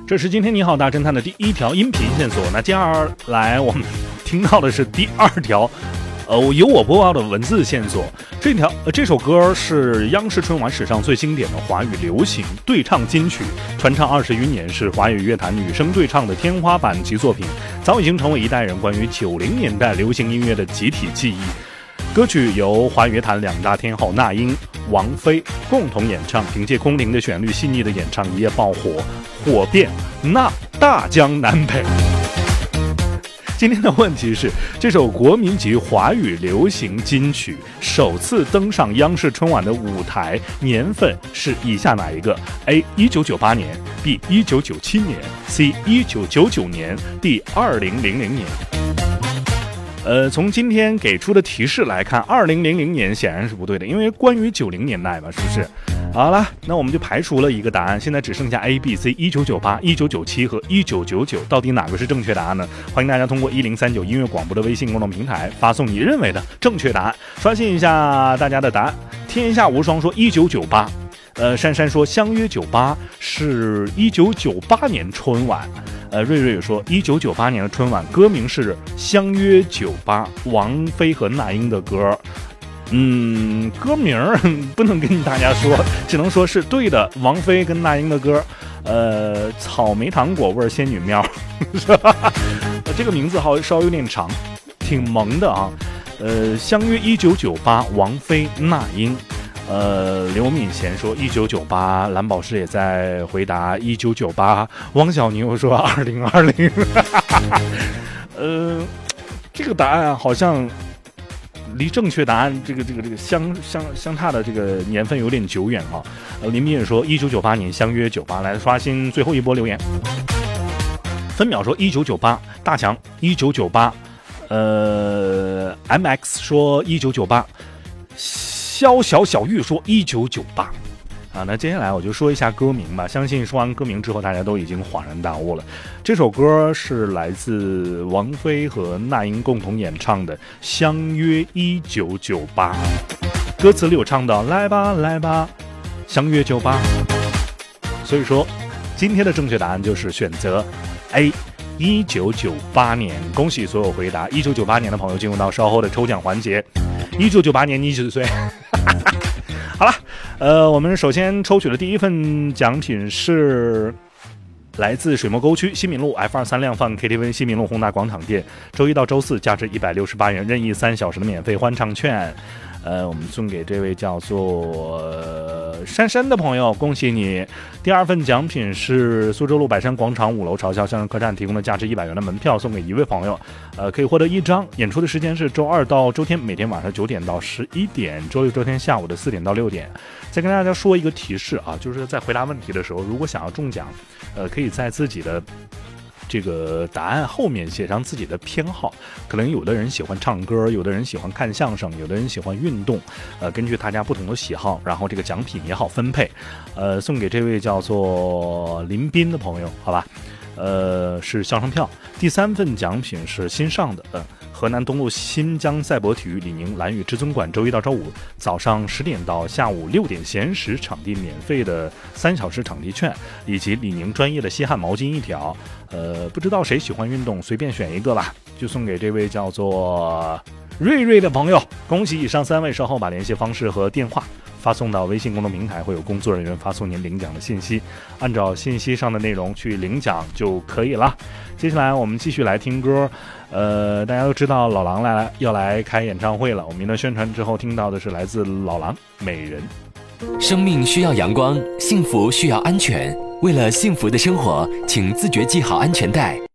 这是今天你好大侦探的第一条音频线索。那接下来我们听到的是第二条由我播报的文字线索。这首歌是央视春晚史上最经典的华语流行对唱金曲，传唱20余年，是华语乐坛女声对唱的天花板级作品，早已经成为一代人关于90年代流行音乐的集体记忆。歌曲由华语乐坛两大天后那英、王菲共同演唱，凭借空灵的旋律、细腻的演唱，一夜爆火，火遍大江南北。今天的问题是，这首国民级华语流行金曲首次登上央视春晚的舞台，年份是以下哪一个 ？A. 1998年 B. 1997年 C. 1999年 D. 2000年。从今天给出的提示来看，2000年显然是不对的，因为关于90年代嘛，是不是？好了，那我们就排除了一个答案，现在只剩下 A、B、C， 1998、1997和1999，到底哪个是正确答案呢？欢迎大家通过1039音乐广播的微信公众平台发送你认为的正确答案，刷新一下大家的答案。天下无双说1998。珊珊说相约98是1998年春晚。瑞瑞说1998年的春晚歌名是相约98，王菲和那英的歌。歌名不能跟大家说，只能说是对的，王菲跟那英的歌。草莓糖果味仙女喵是吧？这个名字稍微有点长，挺萌的啊。相约1998，王菲那英。刘敏贤说1998，蓝宝石也在回答1998，汪小牛说2020。这个答案好像离正确答案这个相差的这个年份有点久远啊。林斌也说1998年相约98，来刷新最后一波留言。分秒说1998，大强1998，MX 说1998。小玉说1998啊，那接下来我就说一下歌名吧。相信说完歌名之后，大家都已经恍然大悟了。这首歌是来自王菲和那英共同演唱的《相约1998》，歌词里有唱到来吧来吧，相约98。所以说，今天的正确答案就是选择 A。1998年，恭喜所有回答1998年的朋友进入到稍后的抽奖环节。1998年你几岁？好了，我们首先抽取的第一份奖品是来自水墨沟区西敏路 F23 量贩 KTV 西敏路宏大广场店，周一到周四价值168元，任意3小时的免费欢唱券。我们送给这位叫做珊珊的朋友，恭喜你。第二份奖品是苏州路百山广场5楼嘲笑相声客栈提供的价值100元的门票，送给一位朋友，可以获得1张。演出的时间是周二到周天，每天晚上9点到11点，周六周天下午的4点到6点。再跟大家说一个提示啊，就是在回答问题的时候，如果想要中奖，可以在自己的这个答案后面写上自己的偏好，可能有的人喜欢唱歌，有的人喜欢看相声，有的人喜欢运动，根据大家不同的喜好，然后这个奖品也好分配。送给这位叫做林斌的朋友，好吧，是相声票。第三份奖品是新上的，河南东路新疆赛博体育李宁蓝屿至尊馆，周一到周五早上10点到下午6点闲时场地免费的3小时场地券，以及李宁专业的吸汗毛巾1条。不知道谁喜欢运动，随便选一个吧，就送给这位叫做瑞瑞的朋友。恭喜以上3位，稍后把联系方式和电话发送到微信公众平台，会有工作人员发送您领奖的信息，按照信息上的内容去领奖就可以了。接下来我们继续来听歌。大家都知道老狼要来开演唱会了，我们一段宣传之后听到的是来自老狼美人。 生命需要阳光，幸福需要安全。为了幸福的生活，请自觉系好安全带，